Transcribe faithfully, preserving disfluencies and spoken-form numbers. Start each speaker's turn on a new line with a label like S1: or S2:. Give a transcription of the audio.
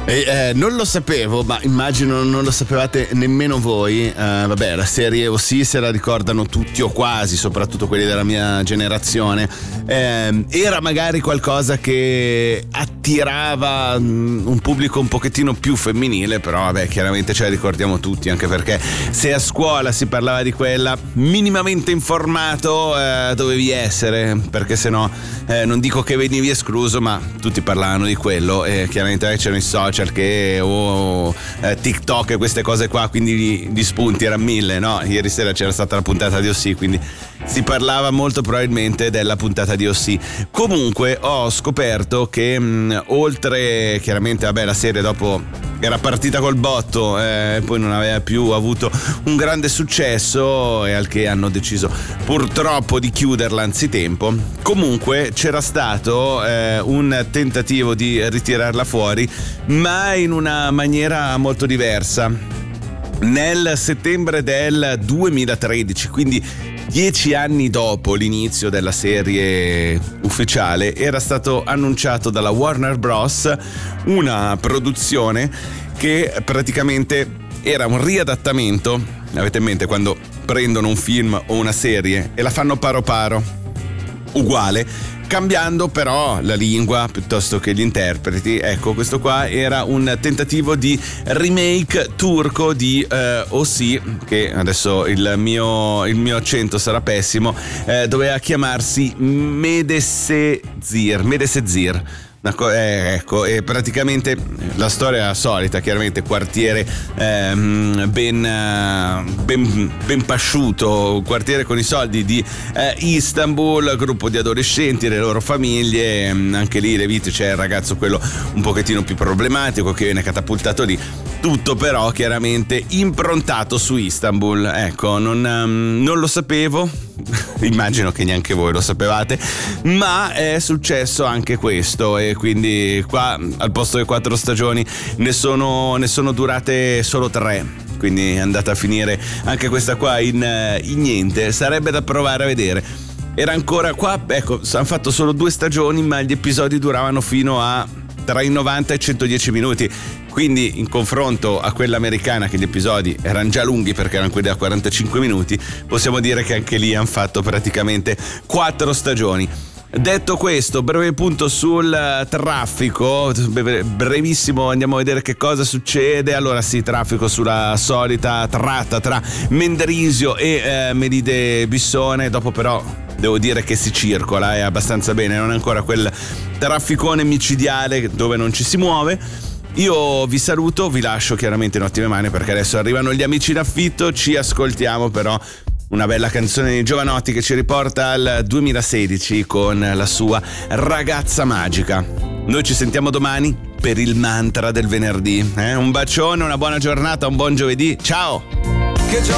S1: E, eh, non lo sapevo, ma immagino non lo sapevate nemmeno voi. Eh, vabbè, la serie O C se la ricordano tutti o quasi, soprattutto quelli della mia generazione. Eh, era magari qualcosa che attirava um, un pubblico un pochettino più femminile, però vabbè, chiaramente ce la ricordiamo tutti, anche perché se a scuola si parlava di quella, minimamente informato eh, dovevi essere, perché sennò eh, non dico che venivi escluso, ma tutti parlavano di quello e chiaramente eh, c'erano i social che o oh, eh, TikTok e queste cose qua, quindi gli, gli spunti erano mille, no? Ieri sera c'era stata la puntata di O C, quindi si parlava molto probabilmente della puntata di O C. Comunque ho scoperto che mh, oltre chiaramente vabbè la serie dopo era partita col botto e eh, poi non aveva più avuto un grande successo, e al che hanno deciso purtroppo di chiuderla anzitempo. Comunque c'era stato eh, un tentativo di ritirarla fuori, ma in una maniera molto diversa. Nel settembre del duemilatredici, quindi dieci anni dopo l'inizio della serie ufficiale, era stato annunciato dalla Warner Bros. Una produzione che praticamente era un riadattamento. Avete in mente quando prendono un film o una serie e la fanno paro paro, uguale, cambiando però la lingua piuttosto che gli interpreti? Ecco, questo qua era un tentativo di remake turco di eh, O C, che adesso il mio, il mio accento sarà pessimo, eh, doveva chiamarsi Medesezir, Medesezir. Eh, ecco, e praticamente la storia è solita, chiaramente quartiere ehm, ben, ben, ben pasciuto, quartiere con i soldi di eh, Istanbul, gruppo di adolescenti, le loro famiglie, anche lì le vite, c'è il ragazzo quello un pochettino più problematico che viene catapultato lì, tutto però chiaramente improntato su Istanbul. Ecco, non, um, non lo sapevo, immagino che neanche voi lo sapevate, ma è successo anche questo, e quindi qua al posto delle quattro stagioni ne sono, ne sono durate solo tre, quindi è andata a finire anche questa qua in, in niente. Sarebbe da provare a vedere. Era ancora qua, ecco, hanno fatto solo due stagioni, ma gli episodi duravano fino a tra i novanta e i centodieci minuti, quindi in confronto a quella americana, che gli episodi erano già lunghi perché erano quelli da quarantacinque minuti, possiamo dire che anche lì hanno fatto praticamente quattro stagioni. Detto questo, breve punto sul traffico, brevissimo, andiamo a vedere che cosa succede. Allora sì, traffico sulla solita tratta tra Mendrisio e eh, Melide Bissone, dopo però devo dire che si circola, è abbastanza bene, non è ancora quel trafficone micidiale dove non ci si muove. Io vi saluto, vi lascio chiaramente in ottime mani perché adesso arrivano gli amici in affitto, ci ascoltiamo però una bella canzone di Giovanotti che ci riporta al duemilasedici con la sua Ragazza Magica. Noi ci sentiamo domani per il mantra del venerdì. Eh? Un bacione, una buona giornata, un buon giovedì. Ciao!